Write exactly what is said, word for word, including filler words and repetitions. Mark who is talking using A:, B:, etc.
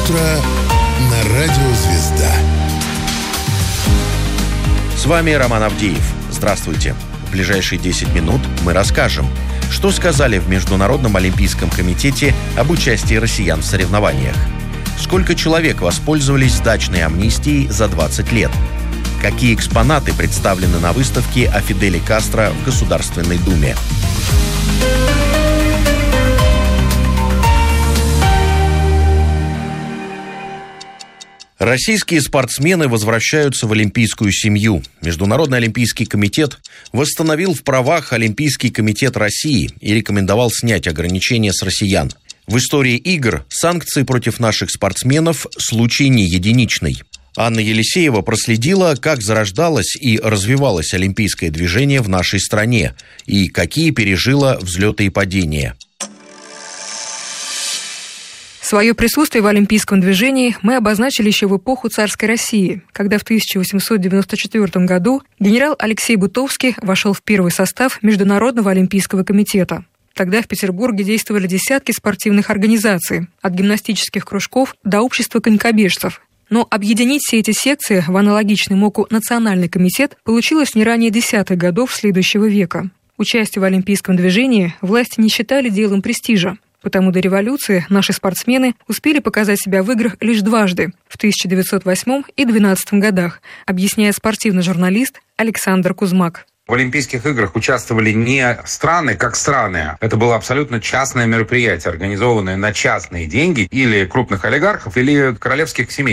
A: утро на Радио Звезда.
B: С вами Роман Авдеев. Здравствуйте. В ближайшие десять минут мы расскажем, что сказали в Международном олимпийском комитете об участии россиян в соревнованиях. Сколько человек воспользовались дачной амнистией за двадцать лет? Какие экспонаты представлены на выставке о Фиделе Кастро в Государственной Думе? Российские спортсмены возвращаются в олимпийскую семью. Международный олимпийский комитет восстановил в правах Олимпийский комитет России и рекомендовал снять ограничения с россиян. В истории игр санкции против наших спортсменов случай не единичный. Анна Елисеева проследила, как зарождалось и развивалось олимпийское движение в нашей стране и какие пережило взлеты и падения.
C: Свое присутствие в олимпийском движении мы обозначили еще в эпоху царской России, когда в тысяча восемьсот девяносто четвёртом году генерал Алексей Бутовский вошел в первый состав Международного олимпийского комитета. Тогда в Петербурге действовали десятки спортивных организаций, от гимнастических кружков до общества конькобежцев. Но объединить все эти секции в аналогичный МОКу Национальный комитет получилось не ранее десятых годов следующего века. Участие в олимпийском движении власти не считали делом престижа. Потому до революции наши спортсмены успели показать себя в играх лишь дважды, в тысяча девятьсот восьмом и две тысячи двенадцатом годах, объясняет спортивный журналист Александр Кузмак.
D: В Олимпийских играх участвовали не страны как страны. Это было абсолютно частное мероприятие, организованное на частные деньги или крупных олигархов, или королевских семей.